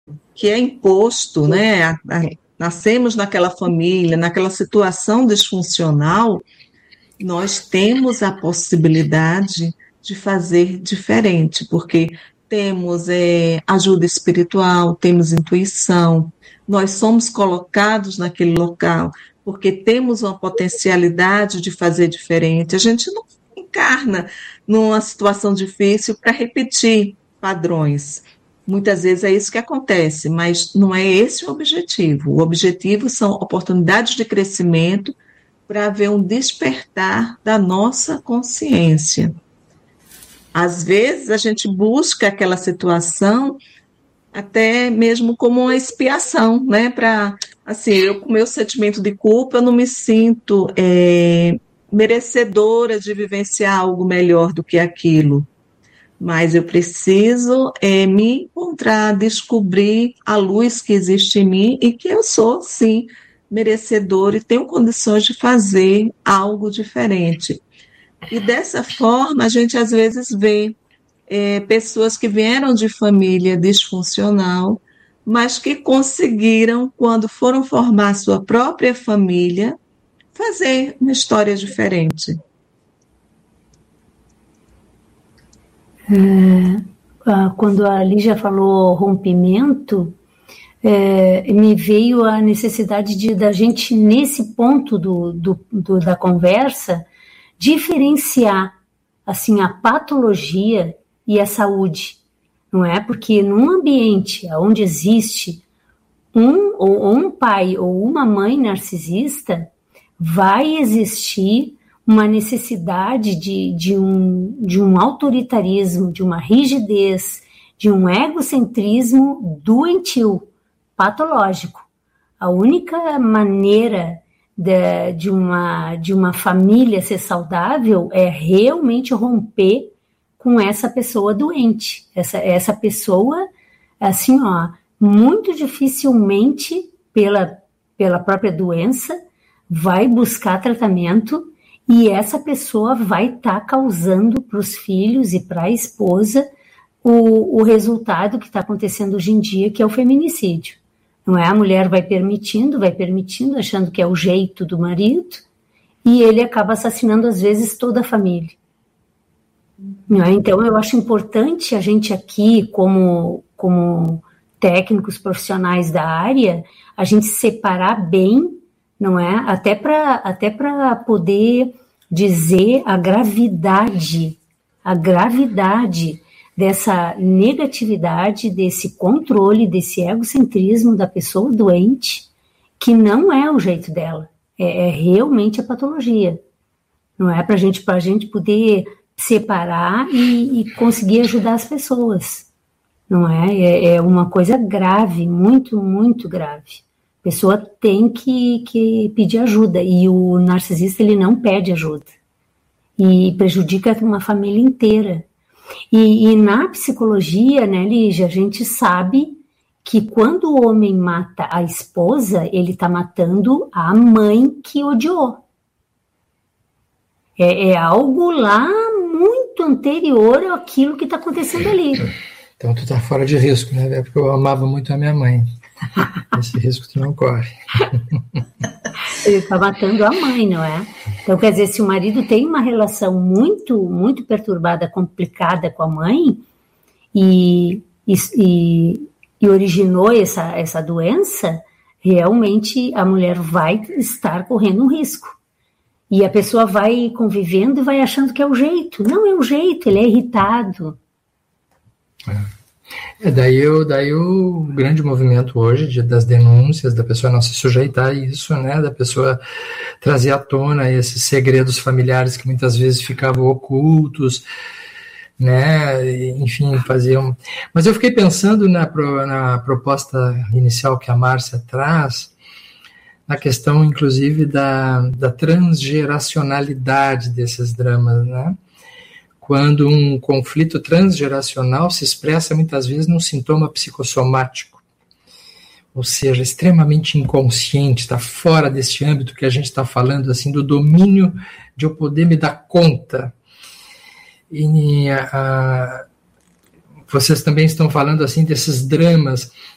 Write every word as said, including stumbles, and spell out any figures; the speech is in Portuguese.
que é imposto, né? A- a- nascemos naquela família, naquela situação disfuncional, nós temos a possibilidade de fazer diferente, porque temos eh, ajuda espiritual, temos intuição, nós somos colocados naquele local porque temos uma potencialidade de fazer diferente. A gente não encarna numa situação difícil para repetir padrões. Muitas vezes é isso que acontece, mas não é esse o objetivo. O objetivo são oportunidades de crescimento para haver um despertar da nossa consciência. Às vezes a gente busca aquela situação até mesmo como uma expiação, né? Para, assim, eu com meu sentimento de culpa, eu não me sinto é, merecedora de vivenciar algo melhor do que aquilo. Mas eu preciso é, me encontrar, descobrir a luz que existe em mim e que eu sou, sim, merecedora e tenho condições de fazer algo diferente. E dessa forma, a gente às vezes vê é, pessoas que vieram de família disfuncional, mas que conseguiram, quando foram formar sua própria família, fazer uma história diferente. Quando a Lígia falou rompimento, é, me veio a necessidade de da gente, nesse ponto do, do, do, da conversa, diferenciar assim, a patologia e a saúde, não é? Porque num ambiente onde existe um, ou, ou um pai ou uma mãe narcisista, vai existir uma necessidade de, de, um, de um autoritarismo, de uma rigidez, de um egocentrismo doentio, patológico. A única maneira de, de, uma, de uma família ser saudável é realmente romper com essa pessoa doente. Essa, essa pessoa, assim, ó, muito dificilmente, pela, pela própria doença, vai buscar tratamento e essa pessoa vai estar tá causando para os filhos e para a esposa o, o resultado que está acontecendo hoje em dia, que é o feminicídio. Não é? A mulher vai permitindo, vai permitindo, achando que é o jeito do marido, e ele acaba assassinando, às vezes, toda a família. Não é? Então, eu acho importante a gente aqui, como, como técnicos profissionais da área, a gente separar bem, não é? Até para até para poder dizer a gravidade, a gravidade dessa negatividade, desse controle, desse egocentrismo da pessoa doente, que não é o jeito dela, é, é realmente a patologia. Não é para gente, a gente poder separar e, e conseguir ajudar as pessoas. Não é? é? É uma coisa grave, muito, muito grave. A pessoa tem que, que pedir ajuda, e o narcisista ele não pede ajuda. E prejudica uma família inteira. E, e na psicologia, né, Lígia, a gente sabe que quando o homem mata a esposa, ele está matando a mãe que odiou. É, é algo lá muito anterior àquilo que está acontecendo ali. Então tu tá fora de risco, né? É porque eu amava muito a minha mãe. Esse risco tu não corre. Ele está matando a mãe, não é? Então, quer dizer, se o marido tem uma relação muito, muito perturbada, complicada com a mãe, e, e, e originou essa, essa doença, realmente a mulher vai estar correndo um risco. E a pessoa vai convivendo e vai achando que é o jeito. Não é o jeito, ele é irritado. É. É, daí, eu, daí o grande movimento hoje de, das denúncias, da pessoa não se sujeitar a isso, né, da pessoa trazer à tona esses segredos familiares que muitas vezes ficavam ocultos, né, enfim, faziam... Mas eu fiquei pensando na, na proposta inicial que a Márcia traz, na questão, inclusive, da, da transgeracionalidade desses dramas, né? Quando um conflito transgeracional se expressa muitas vezes num sintoma psicossomático, ou seja, extremamente inconsciente, está fora desse âmbito que a gente está falando, assim, do domínio de eu poder me dar conta. E a, vocês também estão falando assim desses dramas